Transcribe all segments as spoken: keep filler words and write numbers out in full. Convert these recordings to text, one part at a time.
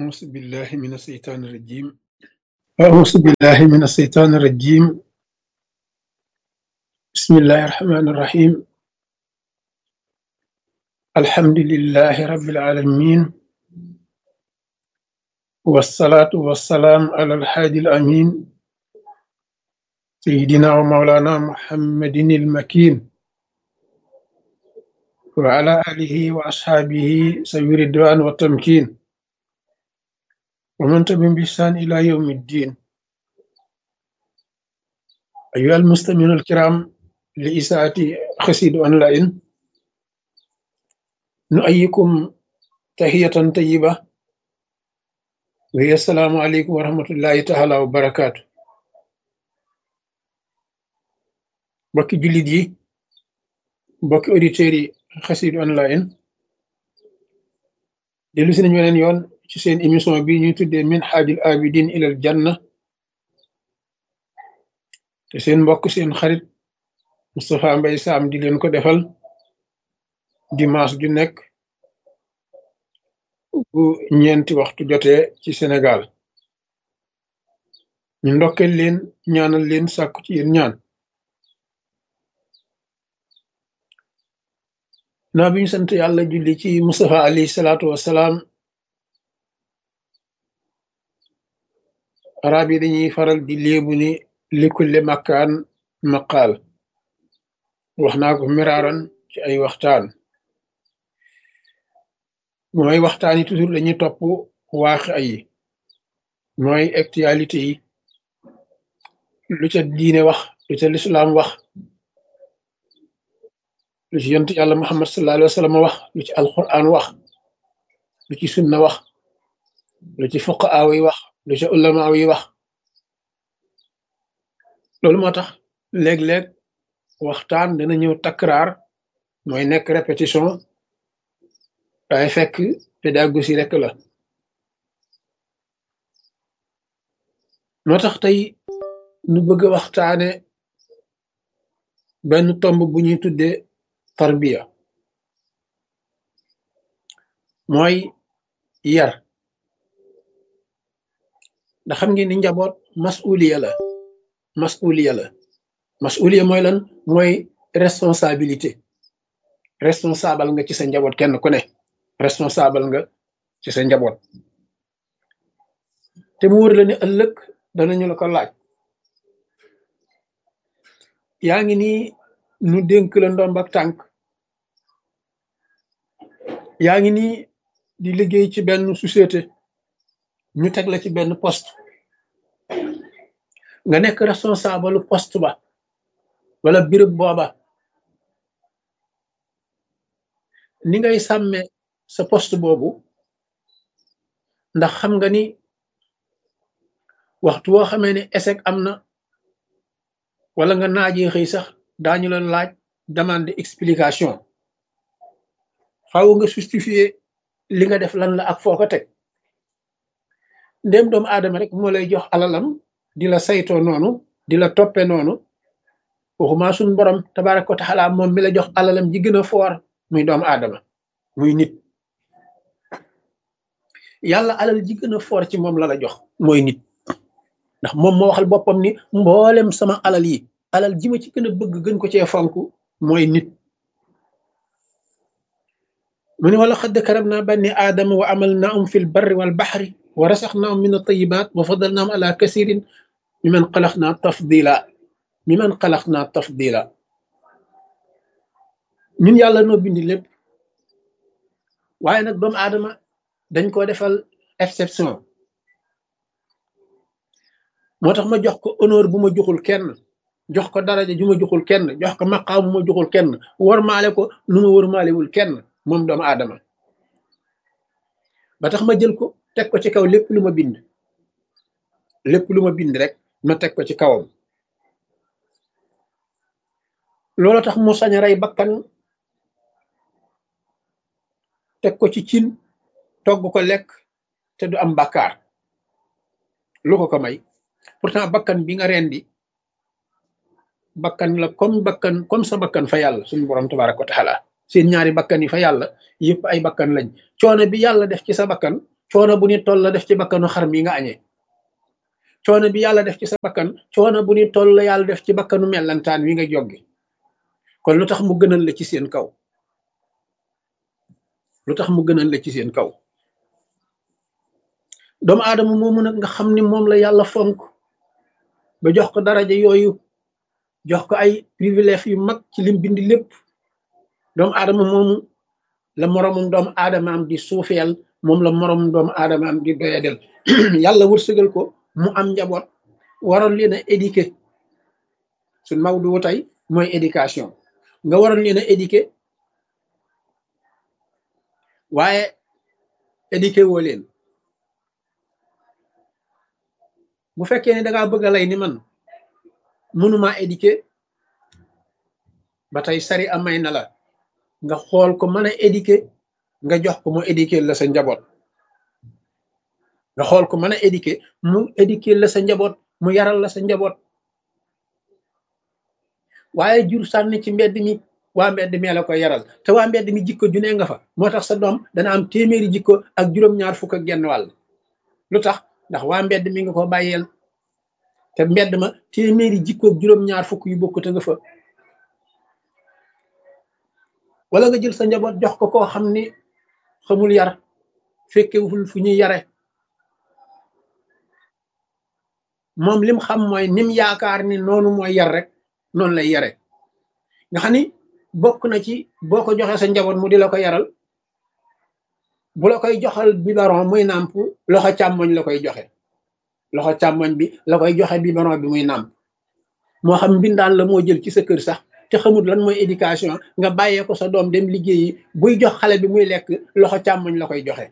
أعوذ بالله من الشيطان الرجيم أعوذ بالله من الشيطان الرجيم بسم الله الرحمن الرحيم الحمد لله رب العالمين والصلاة والسلام على الحادي الأمين سيدنا ومولانا محمد المكين وعلى آله وأصحابه سوي الرضوان والتمكين ومن تبعهم بإحسان إلى يوم الدين أيها المستمعون الكرام لإذاعة قصيدة أونلاين نؤيكم تحية طيبة وهي السلام عليكم ورحمة الله تعالى وبركاته mbokki jullit yi mbokki auditeurs yi Xassida Online dellu si nañu weneen yoon ci seen émission bi ñuy tuddee Minhajul Abidin ilal Janna te seen mbokk seen xarit Moustapha Mbaye Sam di leen ko defal dimanche ju nekk bu ñeenti waxtu jotee ci Sénégal ñu ndokkeel leen ñaanal leen sàkku ci yéen ñaan naa bi ñu sant yàlla julli ci Mustafa alayhi salaatu wassalaam arab yi dañuy faral di léebu ni likulli makkaan maqaal wax naa ko miraaran ci ay waxtaan mooy waxtaan yi toujours dañuy topp waaxi ay mooy actualité yi lu ca diine wax lu ca lislaam wax lu ci yonent yàlla Muhammad sallallahu alayhi wa sallam wax lu ci alquran wax lu ci sunna wax lu ci fuqahaa yi wax lu ci ulamaa yi wax loolu moo tax léeg-léeg waxtaan dana ñëw takraar mooy nekk répétition waaye fekk pédagogie rek la moo tax tey nu bëgg a waxtaane benn tomb bu ñuy tuddee tarbiya mooy yar ndax xam ngeen ni njaboot masuliya la masuliya la masuliya mooy lan mooy responsabilité responsable nga ci sa njaboot kenn ku ne responsable nga ci sa njaboot te mu wër la ne ëllëg danañu la ko laaj yaa ngi nii nu dénk la ndomb ak tànk yaa ngi nii di liggéey ci benn société ñu teg la ci benn poste nga nekk responsable poste ba wala béréb booba ni ngay sàmme sa poste boobu ndax xam nga ni waxtu woo xamee ne échec am na wala nga naajee xëy sax daañu la laaj demande explication faaw nga justifier li nga def lan la ak foo ko teg ndéem doomu aadama rek moo lay jox alalam di la saytoo noonu di la toppe noonu waxuma suñ borom tabaraka wa taala moom mi la jox alalam ji gën a foor muy doomu aadama muy nit yàlla alal ji gën a foor ci moom la la jox mooy nit ndax moom moo waxal boppam ni mboolem sama alal yi alal ji ma ci gën a bëgg gën ko cee fonk mooy nit mu ne wala xadd karamna bani aadama wa amalnaahum fil barri wal baxri wa rasaxnaahum min at-tayyibaat wa fadalnaahum ala kasirin mimman xalaqnaa tafdila mimman xalaqnaa tafdila ñun yàlla noo bindi lépp waaye nag doomu aadama dañ koo defal exception moo tax ma jox ko honneur bu ma joxul kenn jox ko daraja ju ma joxul kenn jox ko maqaam bu ma joxul kenn warmaale ko nu ma warmaalewul kenn moom doomu aadama ba tax ma jël ko teg ko ci kaw lépp lu ma bind lépp lu ma bind rek ma teg ko ci kawam loolu tax mu sañ a rey bakkan teg ko ci cin togg ko lekk te du am bàkkaar lu ko ko may pourtant bakkan bi nga rendi bakkan la comme bakkan comme sa bakkan fa yàlla suñu borom tabaraka wa taala seen ñaari bakkan yi fa yàlla yëpp ay bakkan lañ coono bi yàlla def ci sa bakkan coono bu ni toll la def ci bakkanu xar mi nga añee coono bi yàlla def ci sa bakkan coono bu ni toll la yàlla def ci bakkanu mellantaan wi nga joggi kon lu tax mu gënal la ci seen kaw lu tax mu gënal la ci seen kaw doomu aadama moomu nag nga xam ni moom la yàlla fonk ba jox ko daraja yooyu jox ko ay privilège yu mag ci lim bind lépp doomu aadama moomu la moromum doomu aadama am di suufeel moom la moromum doomu aadama am di doyadel yàlla wërsëgal ko mu am njaboot waroon leen a éduquer suñ mawdu tey mooy éducation nga waroon leen a éduquer waaye éduquer woo leen bu fekkee ne dangaa bëgg a lay ni man mënumaa éduquer ba tey sari amay na la nga xool ko mën a éduquer nga jox ko mu éduquer la sa njaboot nga xool ko mën a éduquer mu éduquer la sa njaboot mu yaral la sa njaboot waaye jur sànni ci mbedd mi waa mbedd mi la koy yaral te waa mbedd mi jikko ju ne nga fa moo tax sa doom dana am téeméeri jikko ak juróom-ñaar fukk ak genn wàll lu tax ndax waa mbedd mi nga ko bàyyeel te mbedd ma téeméeri jikko ak juróom-ñaar fukk yu bokk te nga fa wala nga jël sa njaboot jox ko koo xam ni xamul yar fekkewul fu ñuy yare moom lim xam mooy nim yaakaar ni noonu mooy yar rek noonu lay yare nga xam ni bokk na ci boo ko joxee sa njaboot mu di la ko yaral bu la koy joxal biberon muy nàmp loxo càmmoñ la koy joxe loxo càmmoñ bi la koy joxe biberon bi muy nàmp moo xam mbindaan la moo jël ci sa kër sax te xamul lan mooy éducation nga bàyyee ko sa doom dem liggéeyi buy jox xale bi muy lekk loxo càmmoñ la koy joxe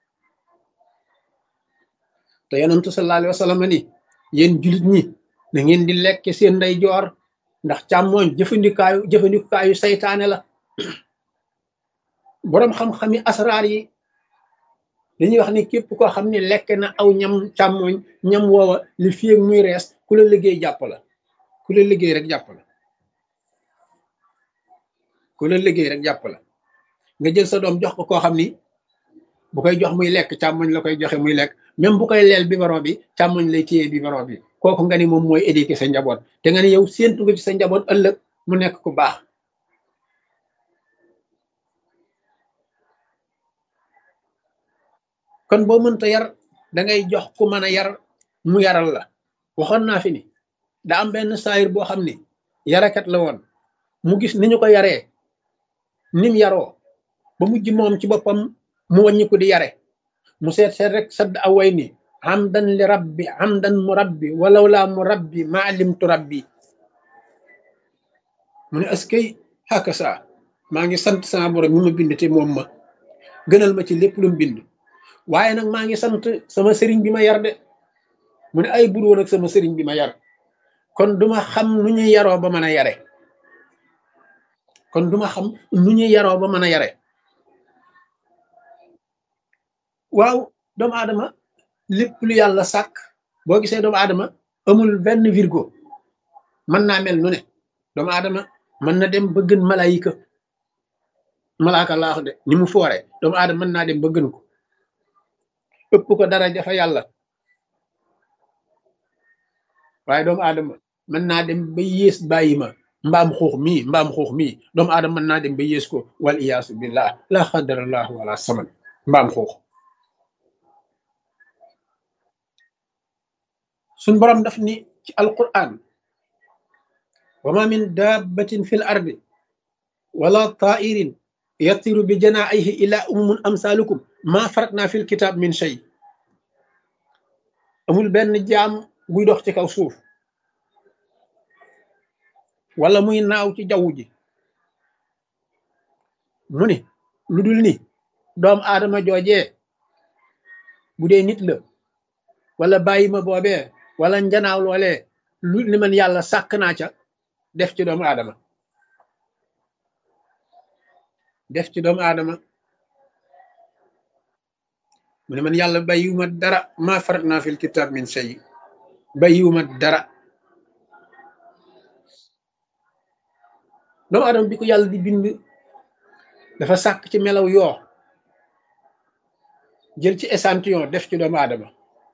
te yonentu sallallahu alayhi wa sallam ni yéen julit ñi na ngeen di lekk seen ndeyjoor ndax càmmoñ jëfandikaayu jëfandikaayu saytaane la boroom xam-xami asraar yi dañuy wax ni képp koo xam ni lekk na aw ñam càmmoñ ñam woowa li fii ak muy rees ku la liggéey jàpp la ku la liggéey rek jàpp la ku la liggéey rek jàpp la nga jël sa doom jox ko koo xam ni bu koy jox muy lekk càmmoñ la koy joxe muy lekk même bu koy leel biberon bi càmmoñ lay téye biberon bi kooku nga ni moom mooy éduquer sa njaboot te nga ni yow séentu nga ci sa njaboot ëllëg mu nekk ku baax kon boo mënta yar da ngay jox ku mën a yar mu yaral la waxoon naa fi ni da am benn saayir boo xam ni yarakat la woon mu gis ni ñu ko yaree nim yaroo ba mujj moom ci boppam mu wàññi ko di yare mu seet seet rek sadd away ni hamdan li rabbi hamdan mu rabbi walaw laa mu rabbi ma alimtu rabbi mu ne askay xàkka saa maa ngi sant sama borom mi ma bind te moom ma gënal ma ci lépp lu mu bind waaye nag maa ngi sant sama sëriñ bi ma yar de mu ne ay bur woon ak sama sëriñ bi ma yar kon duma xam nu ñuy yaroo ba mën a yare kon duma xam nu ñuy yaroo ba mën a yare waaw doomu aadama lépp lu yàlla sàkk boo gisee doomu aadama amul benn virgo mën naa mel nu ne doomu aadama mën na dem ba gën malaayika malaaka laa wax de ni mu foore doomu aadama mën naa dem ba gën ko ëpp ko dara jafa yàlla waaye doomu aadama mën naa dem ba yées bàyyi ma mbaam xuux mii mbaam xuux mii doomu aadama mën naa dem ba yées ko wal iyaasu billah la xadarallahu wala saman mbaam xuux suñ borom daf ni ci alquran wa ma min dabbatin fil ardi wala tairin yatiru bi janaahihi ila umumun amsalukum ma faratna fil kitab min shay amul benn jaam buy dox ci kaw suuf wala muy naaw ci jaww ji mu ni lu dul ni doom aadama joojee bu dee nit la wala bàyyi ma boobee wala njanaaw loolee lu li man yàlla sàkk naa ca def ci doomu aadama def ci doomu aadama mu ne man yàlla bàyyiwuma dara ma faratna fil kitab min shay bàyyiwuma dara doomu aadama bi ko yàlla di bind dafa sàkk ci melaw yoo jël ci échantillon def ci doomu aadama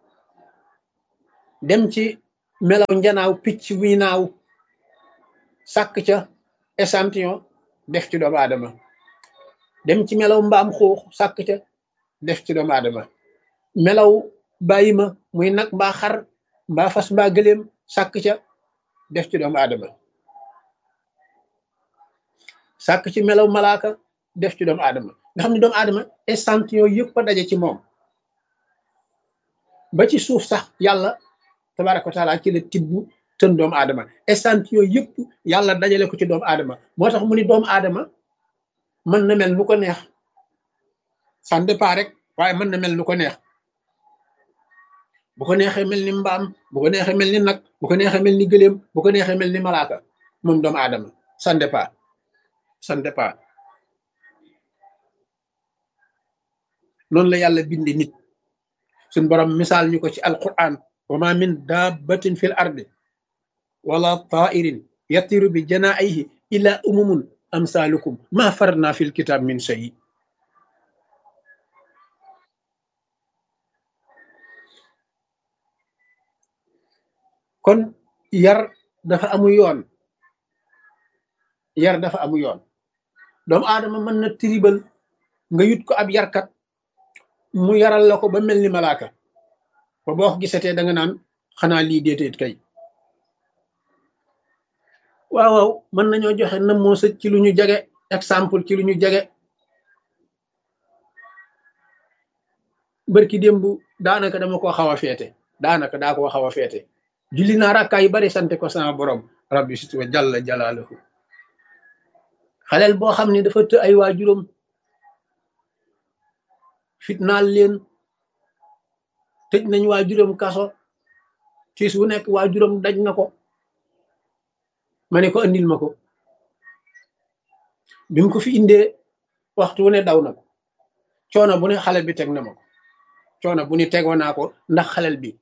dem ci melaw njanaaw picc muy naaw sàkk ca échantillon def ci doomu aadama dem ci melaw mbaam xuux sàkk ca def ci doomu aadama melaw bàyyi ma muy nag mbaa xar mbaa fas mbaa gëléem sàkk ca def ci doomu aadama sàkk ci melaw malaaka def ci doomu aadama nga xam ne doomu aadama échantillon yëpp a daje ci moom ba ci suuf sax yàlla tabaraka wa taala ci la tibb tën doomu aadama échantillon yëpp yàlla dajale ko ci doomu aadama moo tax mu ni doomu aadama mën na mel nu ko neex ça dépend rek waaye mën na mel nu ko neex bu ko neexee mel ni mbaam bu ko neexee mel ni nag bu ko neexee mel ni gëléem bu ko neexee mel ni malaaka moom doomu aadama ça dépend ça dépend noonu la yàlla bindi nit suñ borom misaal ñu ko ci alquran wa ma min dabbatin fil ardi wala tairin yatiru bi janaahihi illa umumun amsalukum ma farna fil kitab min shay kon yar dafa amu yoon yar dafa amu yoon doomu aadama mën na tribal nga yut ko ab yarkat mu yaral la ko ba mel ni malaaka ba boo ko gisatee da nga naan xanaa lii déeteet kay waaw waaw mën nañoo joxe na moo sëj ci lu ñu jege exemple ci lu ñu jege bërki démb daanaka dama ko xaw a feete daanaka daa ko xaw a feete julli naa rakkaa yu bari sante ko sama borom rabbi sit wa jalla jalaaluhu xaleel boo xam ne dafa të ay waajuram fitnaal leen tëj nañ waajuram kaso tiis wu nekk waajuram daj na ko ma ne ko andil ma ko bi mu ko fi indee waxtu wu ne daw na ko coono bu ne xale bi teg na ma ko coono bu ne tegoo naa ko ndax xalel bi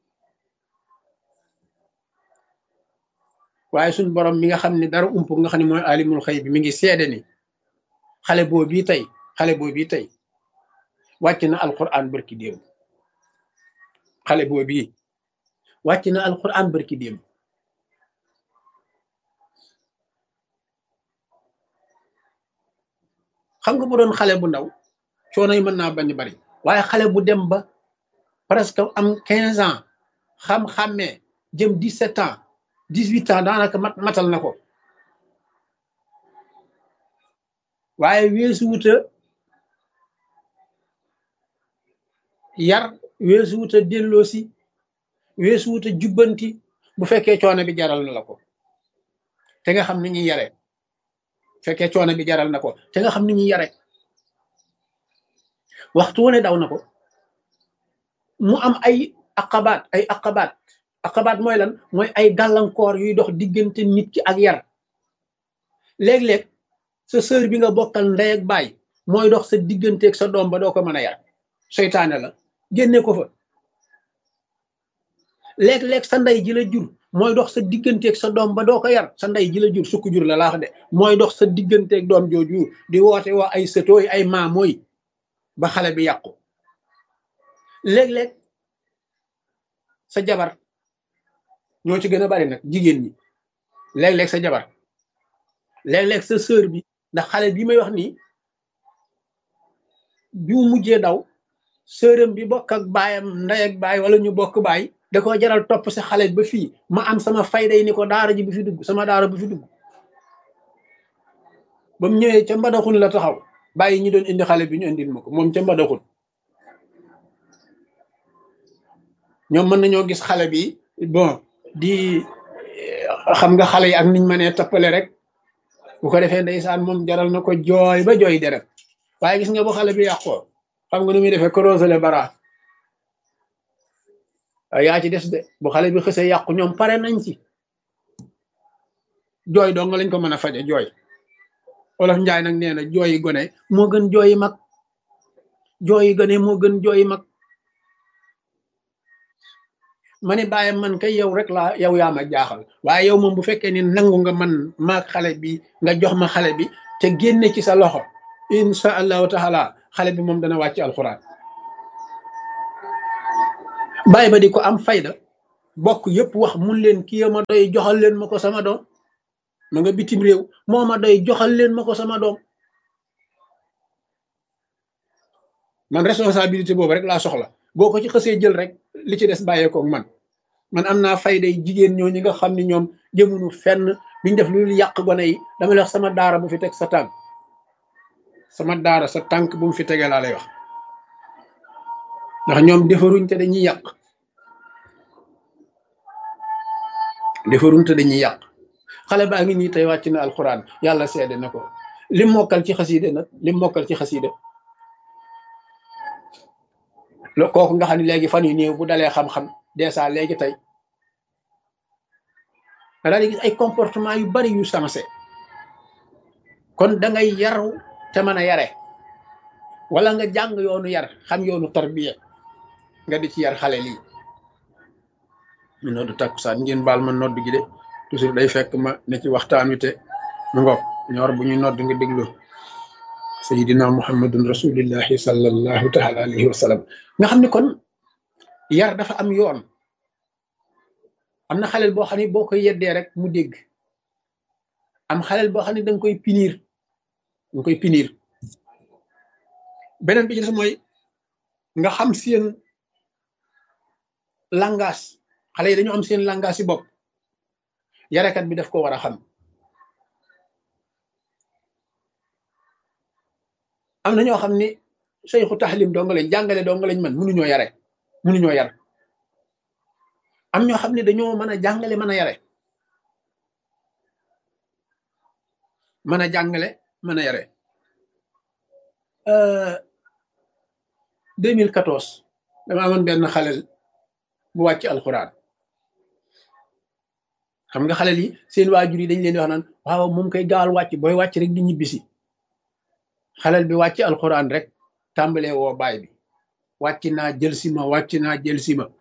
waaye suñ borom mi nga xam ne dara ump nga xam ne mooy alimul xëy bi mi ngi seede ni xale boo bii tey xale boo bii tey wàcc na alquran barki démb xale boo bii wàcc na alquran barki démb xam nga bu doon xale bu ndaw coono yi mën naa bañ bari waaye xale bu dem ba presque am quinze ans xam-xammee jëm dix-sept ans dix-huit ans daanaka mat matal na ko waaye weesu wuta yar weesu wuta delloosi weesu wuta jubbanti bu fekkee coono bi jaral na la ko te nga xam ni ñuy yare fekkee coono bi jaral na ko te nga xam ni ñuy yare waxtu wu ne daw na ko mu am ay aqabaat ay aqabaat aqabaat mooy lan mooy ay gàllankoor yuy dox diggante nit ki ak yar léeg-léeg sa sœur bi nga bokkal ndey ak baay mooy dox sa digganteeg sa doom ba doo ko mën a yar seytaane la génne ko fa léeg-léeg sa ndey ji la jur mooy dox sa digganteeg sa doom ba doo ko yar sa ndey ji la jur sukk jur la laax de mooy dox sa digganteeg doom jooju di woote waa ay sëtooy ay maamooy ba xale bi yàqu léeg-léeg sa jabar ñoo ci gën a bari nag jigéen ñi léeg-léeg sa jabar léeg-léeg sa sœur bi ndax xale bi may wax nii bi mu mujjee daw sœuram bi bokk ak baayam ndey ak baay wala ñu bokk baay da ko jaral topp sa xale ba fii ma am sama fayday ni ko daara ji bu fi dugg sama daara bu fi dugg ba mu ñëwee ca mbadaxun la taxaw bàyyi ñi doon indi xale bi ñu indil ma ko moom ca mbadaxun ñoom mën nañoo gis xale bi bon di xam nga xale yi ak niñ mënee toppale rek bu ko defee ndeysaan moom jaral na ko jooy ba jooy deret waaye gis nga bu xale bi yàqoo xam nga nu muy defee corosele bara yaa ci des de bu xale bi xësee yàqu ñoom pare nañ ci jooy dong lañ ko mën a faje jooy Wolof Njaay nag nee na jooyi gone moo gën jooyi mag jooyi gone moo gën jooyi mag ma ne bàyyam man kay yow rek laa yow yaa ma jaaxal waaye yow moom bu fekkee ni nangu nga man maag xale bi nga jox ma xale bi te génne ci sa loxo insha allahu taala xale bi moom dana wàcc alxuraan bàyyi ba di ko am fayda bokk yëpp wax mun leen kii ma doy joxal leen ma ko sama doom ma nga bitim réew moo ma doy joxal leen ma ko sama doom man responsabilité boobu rek laa soxla boo ko ci xësee jël rek li ci des bàyyeekoog man man am naa fayday jigéen ñoo ñi nga xam ne ñoom jëmunu fenn biñ def lu yàq gone yi dama lay wax sama daara bu fi teg sa tànk sama daara sa tànk bu mu fi tegee laa lay wax ndax ñoom defaruñ te dañuy yàq defaruñ te dañuy yàq xale baa ngi nii tey wàcc na alxuraan yàlla seede na ko lim mokkal ci xasiide nag lim mokkal ci xasiide lo kooku nga xam ne léegi fan yu néew bu dalee xam-xam dèjà léegi tey da daal di gis ay comportement yu bari yu sensé kon da ngay yaru te mën a yare wala nga jàng yoonu yar xam yoonu tarbiya nga di ci yar xale lii mu noddu takkusaan ngeen baal ma nodd gi de toujours day fekk ma ne ci waxtaan wi te mu ngoog ñor bu ñu nodd nga déglu sayidina muhammadun rasulillahi sallallahu taala alayhi wa sallam nga xam ne kon yar dafa am yoon am na xaleel boo xam ne boo koy yeddee rek mu dégg am xaleel boo xam ne danga koy punir danga koy punir beneen bi ci des mooy nga xam seen langage xale yi dañu am seen langage yi bopp yarekat bi daf ko war a xam am na ñoo xam ni seyxu taxlim dong lañ jàngale dong lañ mën mënuñoo yare mënuñoo yar am ñoo xam ne dañoo mën a jàngale mën a yare mën a jàngale mën a yare deux mille quatorze dama amoon benn xalel bu wàcc alxuraan xam nga xalel yi seen waajur yi dañ leen di wax naan waaw moom koy gaawal wàcc booy wàcc rek di ñibbisi xalel bi wàcc alxuraan rek tàmbalee woo baay bi wàcc naa jël si ma wàcc naa jël si ma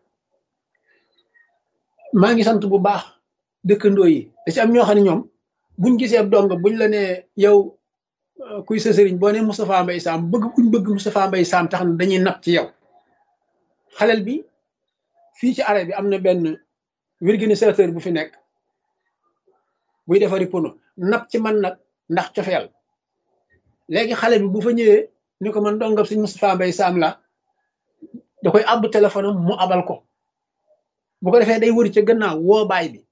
maa ngi sant bu baax dëkkandoo yi da ci am ñoo xam ne ñoom buñ gisee ab dong buñ la nee yow kuy sa sëriñ boo ne Moustapha Mbaye Sam bëgg buñ bëgg Moustapha Mbaye Sam tax na dañuy napp ci yow xalel bi fii ci arrêt bi am na benn organisateur bu fi nekk buy defari pono napp ci man nag ndax cofeel léegi xale bi bu fa ñëwee ni ko man dongab sëñ Moustapha Mbaye Sam la da koy àbb téléphone am mu abal ko bu ko defee day wër ca gannaaw woo baay bi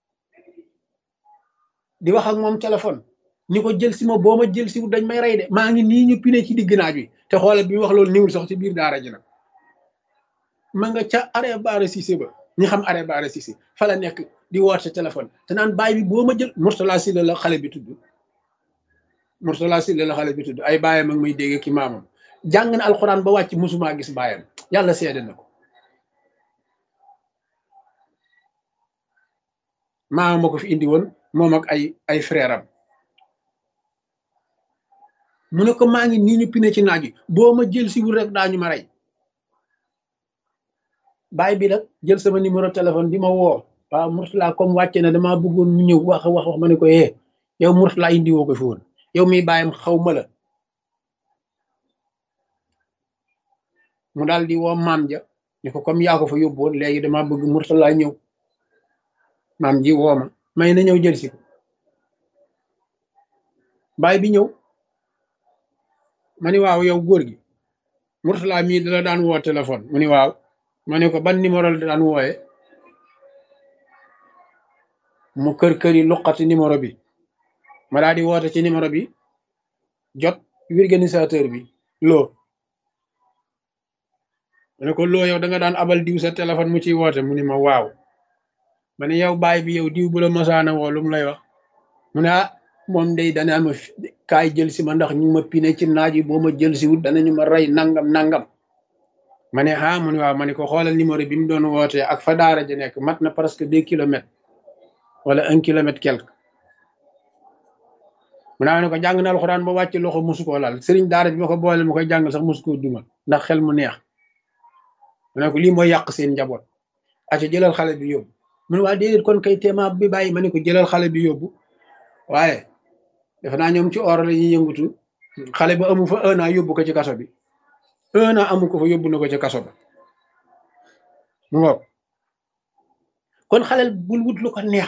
di wax ak moom téléphone ni ko jël si ma boo ma jël si dañ may rey de maa ngi nii ñu pine ci digg naaj wi te xoolal bi wax loolu niwul sax ci biir daara ji nag ma nga ca arrêt Bara Cissé ba ñi xam arrêt Bara Cissé fa la nekk di woote téléphone te naan baay bi boo ma jël Mourtala Sylla la xale bi tudd Mourtala Sylla la xale bi tudd ay baayam ak may dégg ki maamam jàng na alxuraan ba wàcc musuma gis baayam yàlla seede na ko maamam ma ko fi indi woon moom ak ay ay frère am mu ne ko maa ngi nii ñu pine ci naaj wi boo ma jël si wul rek daañu ma rey baay bi nag jël sama numéro téléphone di ma woo waaw Mourtala comme wàcce na damaa bëggoon mu ñëw wax wax wax ma ne ko eh yow Mourtala indi woo ko fi woon yow mi bàyyam xaw ma la mu daal di woo maam ja ni ko comme yaa ko fa yóbbu woon léegi damaa bëgg Mourtala ñëw maam ji woo ma may na ñëw jël si ko baay bi ñëw ma ni waaw yow góor gi Mourtala mii dala daan woo téléphone mu ni waaw ma ne ko ban numéro la daan wooye mu kër kër yi luqati numéro bi ma daal di woote ci numéro bi jot organisateur bi loo ma ne ko loo yow da nga daan abal diw sa téléphone mu ciy woote mu ni ma waaw ma ne yow baay bi yow diw bu la masaana woo lu mu lay wax mu ne ah moom day dana ma kaay jël si ma ndax ñu ma pine ci naaj yi boo ma jël si wut danañu ma rey nangam nangam ma ne ah mu ne waaw ma ne ko xoolal numéro bi mu doon wootee ak fa daara ja nekk mat na presque deux kilomètres wala un kilomètre quelque mu naa ne ko jàng na alxuraan ba wàcc loxo mosu koo laal sëriñ daara bi ma ko boole ma koy jàngal sax mosu koo duma ndax xel mu neex mu ne ko lii mooy yàq seen njaboot aca jëlal xale bi yóbbu mu ne waa déedéet kon kay téema bi bàyyi ma ne ko jëlal xale bi yóbbu waaye defe naa ñoom ci or la ñuy yëngutu xale ba amu fa un an yóbbu ko ci kaso bi un an amu ko fa yóbbu na ko ci kaso ba mu ngoog kon xalel bul wut lu ko neex